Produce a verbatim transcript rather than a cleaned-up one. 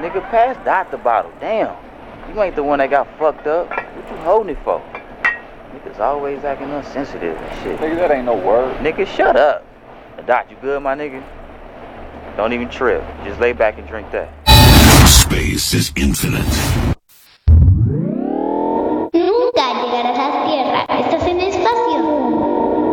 Nigga, pass Dot the bottle. Damn. You ain't the one that got fucked up. What you holding it for? Niggas always acting insensitive and shit. Nigga, that ain't no word. Nigga, shut up. Dot, you good, my nigga? Don't even trip. Just lay back and drink that. Space is infinite.